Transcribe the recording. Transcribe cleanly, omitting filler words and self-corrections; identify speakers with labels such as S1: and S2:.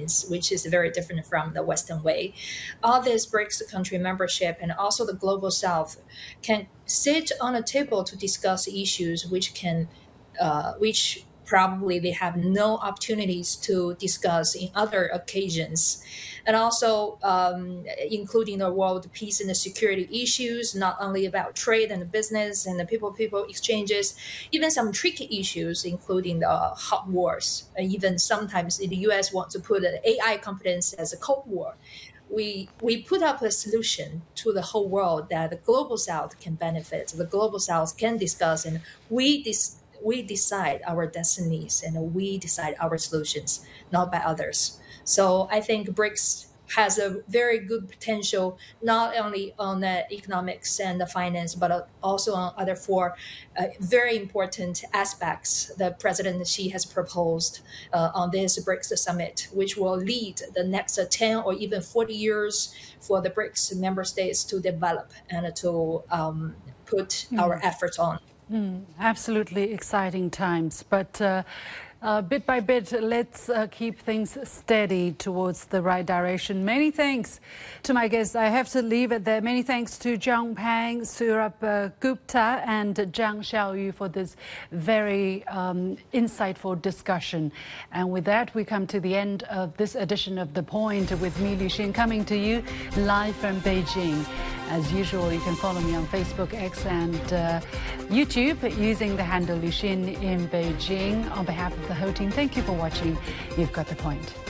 S1: governance, which is very different from the Western way. All this BRICS country membership and also the global South can sit on a table to discuss issues which probably they have no opportunities to discuss in other occasions, and also including the world peace and the security issues, not only about trade and business and the people exchanges, even some tricky issues, including the hot wars. Even sometimes the U.S. wants to put AI competence as a Cold War. We put up a solution to the whole world that the global South can benefit, the global South can discuss, and we decide our destinies and we decide our solutions, not by others. So I think BRICS has a very good potential, not only on the economics and the finance, but also on other four very important aspects that President Xi has proposed on this BRICS summit, which will lead the next 10 or even 40 years for the BRICS member states to develop and to put our efforts on.
S2: Absolutely exciting times, but bit by bit, let's keep things steady towards the right direction. Many thanks to my guests. I have to leave it there. Many thanks to Zhang Peng, Saurabh Gupta and Zhang Xiaoyu for this very insightful discussion. And with that, we come to the end of this edition of The Point with me, Liu Xin, coming to you live from Beijing. As usual, you can follow me on Facebook, X and YouTube using the handle Liu Xin in Beijing. On behalf of the whole team, thank you for watching. You've got The Point.